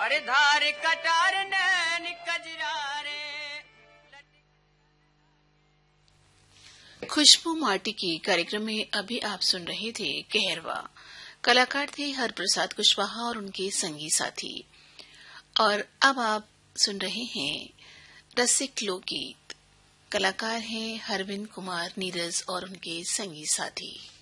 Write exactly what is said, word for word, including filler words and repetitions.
अरे धार कटार नैन कजरारे। खुशबू माटी की कार्यक्रम में अभी आप सुन रहे थे कहरवा। कलाकार थे हरप्रसाद कुशवाहा और उनके संगी साथी। और अब आप सुन रहे हैं रसिक लोकगीत। कलाकार हैं हरविंद कुमार नीरज और उनके संगी साथी।